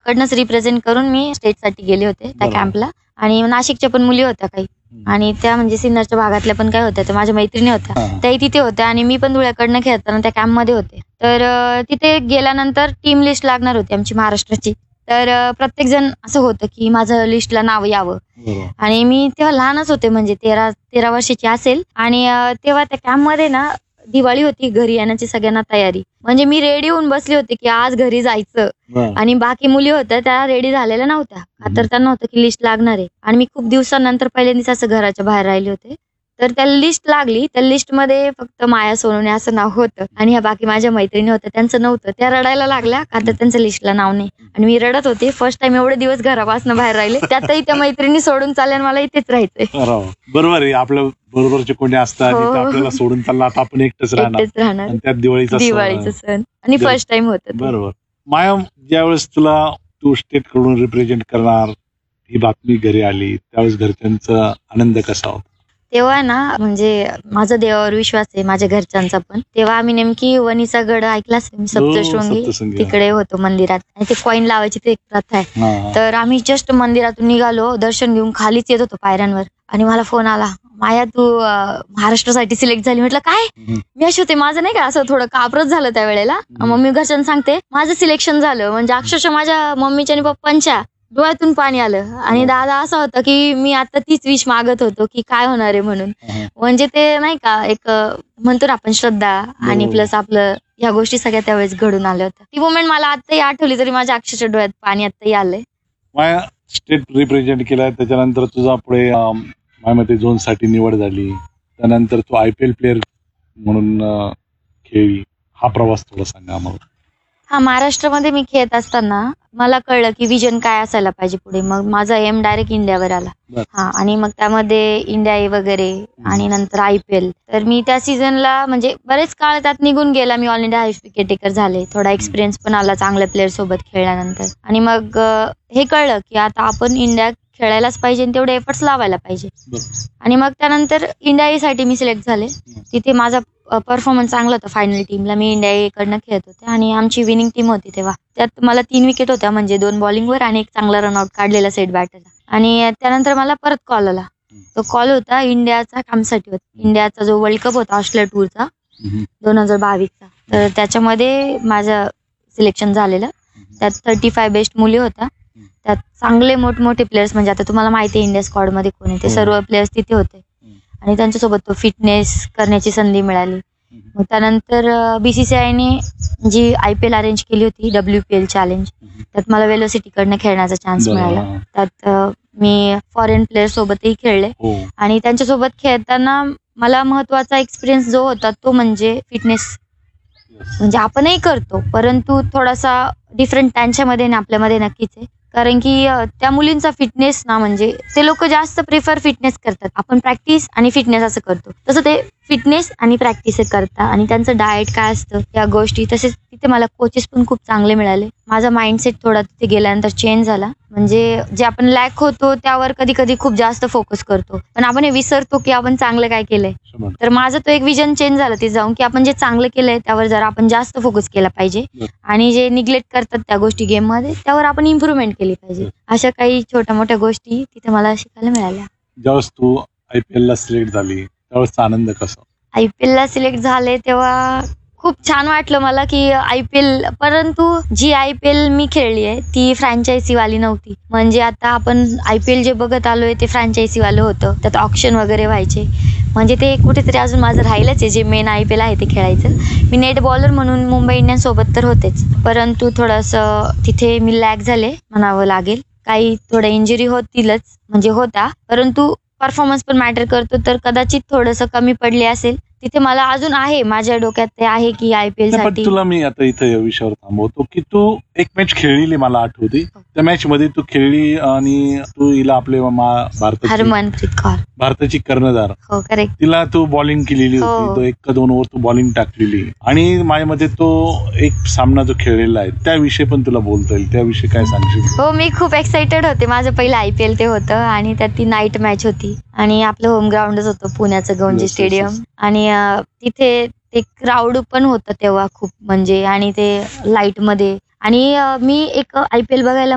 गावाकडनंच represent करून मी स्टेटसाठी गेले होते त्या बरोबर. कॅम्पला. आणि नाशिकच्या पण मुली होत्या काही, आणि त्या म्हणजे सिन्नरच्या भागातल्या पण काय होत्या, त्या माझ्या मैत्रिणी होत्या. हां. त्याही तिथे होत्या आणि मी पण धुळ्याकडनं खेळताना त्या कॅम्पमध्ये होते. तर तिथे गेल्यानंतर टीम लिस्ट लागणार होती आमची महाराष्ट्राची. तर प्रत्येकजण असं होतं की माझं लिस्टला नाव यावं. बरोबर. आणि मी तेव्हा लहानच होते, म्हणजे 13 वर्षाची असेल. आणि तेव्हा त्या कॅम्पमध्ये ना दिवाळी होती, घरी येण्याची सगळ्यांना तयारी. म्हणजे मी रेडी होऊन बसली होते की आज घरी जायचं. बरं. आणि बाकी मुली होत्या त्या रेडी झालेल्या नव्हत्या, का तर त्यांना होतं की लिस्ट लागणार आहे. आणि मी खूप दिवसानंतर पहिल्यांदाच असं घराच्या बाहेर राहिले होते. तर त्या लिस्ट लागली, त्या लिस्टमध्ये फक्त माया सोनवणे असं नाव होतं आणि ह्या बाकी माझ्या मैत्रिणी होत्या त्यांचं नव्हतं. त्या रडायला लागल्या, का तर त्यांचं लिस्टला नाव नाही. आणि मी रडत होते. फर्स्ट टाइम एवढे दिवस घरापासून बाहेर राहिले, त्यातही त्या मैत्रिणी सोडून चालल्या आणि मला इथेच राहायचंय. अरे वा. बरोबर आहे, आपल्या बरोबरचे कोणी असतात हो. इथं आपल्याला सोडून चालला, आता आपण एकटंच राहणार एकटेच राहणार. आणि त्यात दिवाळीचा दिवाळीचं सण आणि दिवाळी. फर्स्ट टाइम होतं ते. बरोबर. माया, ज्यावेळेस तू स्टेट कडून रिप्रेझेंट करणार ही बातमी घरी आली, त्यावेळेस घरच्यांचा आनंद कसा होता? तेव्हा ना म्हणजे माझा देवावर विश्वास आहे, माझ्या घरच्यांचा पण. तेव्हा आम्ही नेमकी वणीचा गड ऐकला असेल, सप्तशृंगी, सप्तशृंगी. तिकडे होतो मंदिरात. आणि ते कॉईन लावायची ते एक प्रथा आहे. हां. तर आम्ही जस्ट मंदिरातून निघालो, दर्शन घेऊन खालीच येत होतो पायऱ्यांवर, आणि मला फोन आला, माया तू महाराष्ट्रासाठी सिलेक्ट झाली. म्हटलं काय? मी अशी होते, माझं नाही का असं थोडं कापरच झालं त्यावेळेला. मम्मी घरच्यांना सांगते माझं सिलेक्शन झालं. म्हणजे अक्षरशः माझ्या मम्मीच्या आणि पप्पांच्या डोळ्यातून पाणी आलं. आणि दादा असा होता की मी आता तीच विश मागत होतो की काय होणार आहे म्हणून. म्हणजे ते नाही का एक म्हणतो ना आपण श्रद्धा आणि बरोबर. प्लस आपलं ह्या गोष्टी सगळ्या त्यावेळेस घडून आल्या होत्या. ती मोमेंट मला आत्ताही आठवली तरी माझ्या अक्षरशः डोळ्यात पाणी आत्ताही आलंय. माया, स्टेट रिप्रेझेंट केलाय, त्याच्यानंतर तुझा पुढे मायामध्ये झोनसाठी निवड झाली, त्यानंतर तू IPL प्लेअर म्हणून खेळली. हा प्रवास थोडा सांगा आम्हाला. हा, महाराष्ट्रामध्ये मी खेळत असताना मला कळलं की विजन काय असायला पाहिजे पुढे. मग माझा एम डायरेक्ट इंडियावर आला. बर. हा, आणि मग त्यामध्ये इंडिया ए वगैरे आणि नंतर IPL. तर मी त्या सीझनला म्हणजे बरेच काळ त्यात निघून गेला. मी all India highest wicket taker झाले. थोडा एक्सपिरियन्स पण आला चांगल्या प्लेअर सोबत खेळल्यानंतर. आणि मग हे कळलं की आता आपण इंडिया खेळायलाच पाहिजे आणि तेवढे एफर्ट्स लावायला पाहिजे. बर. आणि मग त्यानंतर इंडिया ए साठी मी सिलेक्ट झाले. तिथे माझा परफॉर्मन्स चांगला होता. फायनल टीमला मी इंडिया ए कडनं खेळत होते आणि आमची विनिंग टीम होती तेव्हा. त्यात मला 3 विकेट होत्या, म्हणजे 2 बॉलिंगवर आणि एक चांगला रनआउट काढलेला सेट बॅटरला. आणि त्यानंतर मला परत कॉल आला. तो कॉल होता इंडियाचा कामसाठी होता. इंडियाचा जो वर्ल्ड कप होता ऑस्ट्रेलिया टूरचा 2022चा. तर त्याच्यामध्ये माझं सिलेक्शन झालेलं. त्यात 35 बेस्ट मुली होत्या. त्यात चांगले मोठमोठे प्लेयर्स, म्हणजे आता तुम्हाला माहिती आहे इंडिया स्क्वॉडमध्ये कोण आहे, ते सर्व प्लेयर्स तिथे होते. आणि त्यांच्यासोबत तो फिटनेस करण्याची संधी मिळाली. मग त्यानंतर BCCIने जी IPL अरेंज केली होती, WPL चॅलेंज, त्यात मला वेलोसिटीकडनं खेळण्याचा चान्स मिळाला. त्यात मी फॉरेन प्लेयर सोबतही खेळले. आणि त्यांच्यासोबत खेळताना मला महत्वाचा एक्सपिरियन्स जो होता तो म्हणजे फिटनेस. म्हणजे आपणही करतो, परंतु थोडासा डिफरंट त्यांच्यामध्ये आणि आपल्यामध्ये नक्कीच आहे. कारण की त्या मुलींचा फिटनेस ना, म्हणजे ते लोक जास्त प्रिफर फिटनेस करतात. आपण प्रॅक्टिस आणि फिटनेस असं करतो, तसं ते फिटनेस आणि प्रॅक्टिस करतात. आणि त्यांचं डाएट काय असतं या गोष्टी. तसेच तिथे मला कोचेस पण खूप चांगले मिळाले. माझा माइंडसेट थोडा तिथे गेल्यानंतर चेंज झाला. म्हणजे जे आपण लॅक होतो त्यावर कधी कधी खूप जास्त फोकस करतो, पण आपण हे विसरतो की आपण चांगलं काय केलंय. तर माझं तो एक विजन चेंज झालं तिथे जाऊन, की आपण जे चांगलं केलंय त्यावर जरा आपण जास्त फोकस केला पाहिजे. आणि जे निग्लेक्ट करतात त्या गोष्टी गेममध्ये, त्यावर आपण इम्प्रुव्हमेंट केली पाहिजे. अशा काही छोट्या मोठ्या गोष्टी तिथे मला शिकायला मिळाल्या. ज्यावेळेस तू IPL ला सिलेक्ट झाली त्यावेळेसचा आनंद कसा? IPL ला सिलेक्ट झाले तेव्हा खूप छान वाटलं मला की IPL, परंतु जी IPL मी खेळली आहे ती फ्रँचायझी वाली नव्हती. म्हणजे आता आपण IPL जे बघत आलोय ते फ्रँचायझी वालं होतं, त्यात ऑक्शन वगैरे व्हायचे. म्हणजे ते कुठेतरी अजून माझं राहिलंच आहे, जे मेन IPL आहे ते खेळायचं. मी नेट बॉलर म्हणून मुंबई इंडियन्स सोबत तर होतेच, परंतु थोडंसं तिथे मी लॅग झाले म्हणावं लागेल. काही थोड्या इंजुरी होतीलच, म्हणजे होता, परंतु परफॉर्मन्स पण मॅटर करतो. तर कदाचित थोडंसं कमी पडले असेल तिथे. मला अजून आहे माझ्या डोक्यात ते आहे की IPL साठी. तुला मी आता इथं या विषयावर थांबवतो की तू एक मॅच खेळलेली मला आठवते. त्या मॅच मध्ये तू खेळली आणि तू हिला आपले भारताची कर्णधार, हो करेक्ट, तिला तू बॉलिंग केलेली होती. तो 1 का 2 ओव्हर तू बॉलिंग टाकलेली. आणि माझ्यामध्ये तो एक सामना जो खेळलेला आहे त्याविषयी पण तुला बोलता येईल, त्याविषयी काय सांगशील? हो, मी खूप एक्साइटेड होते. माझं पहिलं IPL ते होतं आणि त्यात ती नाईट मॅच होती आणि आपलं होम ग्राउंडच होतं पुण्याचं गवंजी स्टेडियम. आणि तिथे ते क्राऊड पण होतं तेव्हा खूप, म्हणजे आणि ते लाईट मध्ये. आणि मी एक IPL बघायला